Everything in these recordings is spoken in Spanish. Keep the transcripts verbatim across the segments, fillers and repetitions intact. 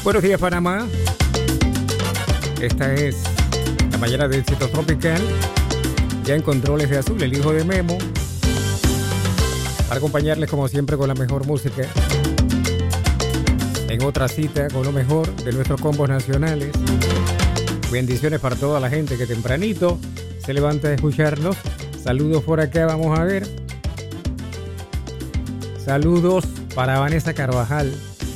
Buenos días, Panamá. Esta es la mañana de Éxito Tropical. Ya en controles de Azul, el hijo de Memo. Para acompañarles como siempre con la mejor música. En otra cita con lo mejor de nuestros combos nacionales. Bendiciones para toda la gente que tempranito se levanta a escucharnos. Saludos por acá, vamos a ver. Saludos para Vanessa Carvajal.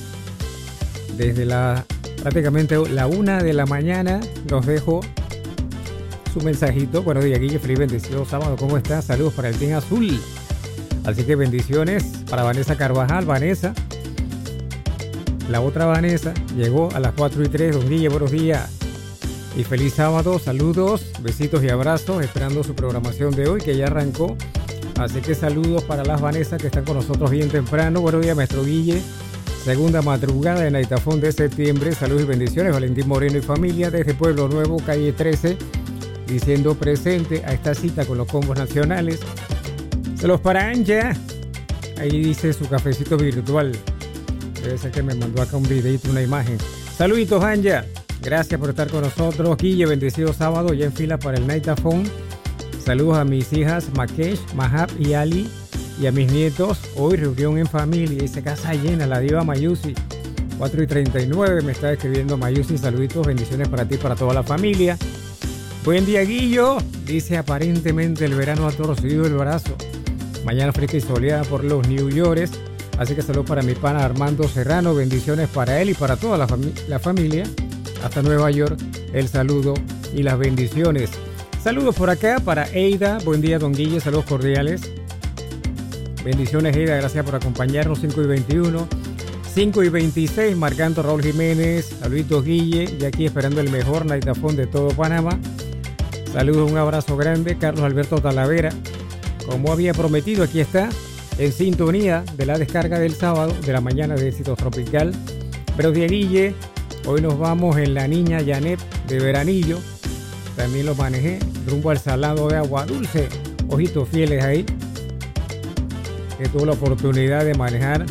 Desde la prácticamente la una de la mañana nos dejó su mensajito. Buenos días, Guille, feliz bendecido sábado, ¿cómo estás? Saludos para el Team Azul. Así que bendiciones para Vanessa Carvajal. Vanessa, la otra Vanessa, llegó a las cuatro y tres. Don Guille, buenos días y feliz sábado. Saludos, besitos y abrazos, esperando su programación de hoy que ya arrancó. Así que saludos para las Vanessa que están con nosotros bien temprano. Buenos días, maestro Guille. Segunda madrugada en Naitafón de septiembre. Saludos y bendiciones. Valentín Moreno y familia desde Pueblo Nuevo, calle trece. Diciendo presente a esta cita con los combos nacionales. Saludos para Anja. Ahí dice su cafecito virtual. Debe ser que me mandó acá un videito, una imagen. Saluditos, Anja. Gracias por estar con nosotros. Guille, bendecido sábado. Ya en fila para el Naitafón. Saludos a mis hijas Makesh, Mahab y Ali. Y a mis nietos, hoy reunión en familia y se casa llena, la diva Mayusi. cuatro y treinta y nueve me está escribiendo Mayusi. Saluditos, bendiciones para ti, para toda la familia. Buen día, Guillo. Dice aparentemente el verano ha torcido el brazo. Mañana fresca y soleada por los New York. Así que saludos para mi pana Armando Serrano. Bendiciones para él y para toda la, fami- la familia. Hasta Nueva York, el saludo y las bendiciones. Saludos por acá para Eida. Buen día, don Guille. Saludos cordiales. Bendiciones, Eida, gracias por acompañarnos. Cinco y veintiuno, cinco y veintiséis, marcando Raúl Jiménez. Saluditos, Guille, y aquí esperando el mejor Naitafón de todo Panamá. Saludos, un abrazo grande. Carlos Alberto Talavera, como había prometido, aquí está, en sintonía de la descarga del sábado de la mañana de Éxito Tropical. Buenos días, Guille. Hoy nos vamos en la Niña Janet de Veranillo. También lo manejé rumbo al Salado de Agua Dulce. Ojitos fieles ahí, que tuvo la oportunidad de manejar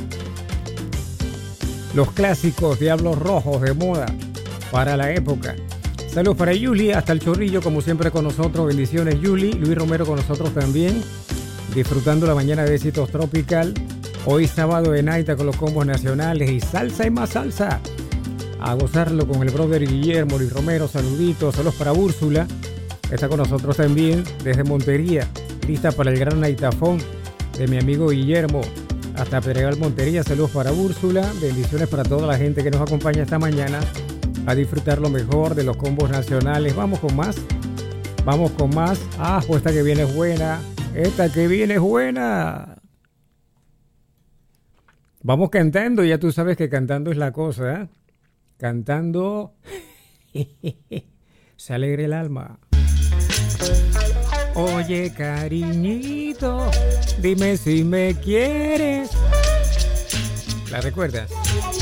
los clásicos Diablos Rojos de moda para la época. Saludos para Yuli, hasta el Chorrillo, como siempre con nosotros. Bendiciones, Yuli. Luis Romero con nosotros también, disfrutando la mañana de Éxitos Tropical. Hoy sábado de Naita con los combos nacionales y salsa y más salsa. A gozarlo con el brother Guillermo, Luis Romero. Saluditos, saludos para Úrsula. Está con nosotros también desde Montería, lista para el gran Naitafón de mi amigo Guillermo hasta Pedregal, Montería. Saludos para Úrsula, bendiciones para toda la gente que nos acompaña esta mañana a disfrutar lo mejor de los combos nacionales. Vamos con más, vamos con más. Ah, pues esta que viene es buena, esta que viene es buena. Vamos cantando, ya tú sabes que cantando es la cosa, ¿eh? Cantando se alegra el alma. Oye, cariñito, dime si me quieres. ¿La recuerdas?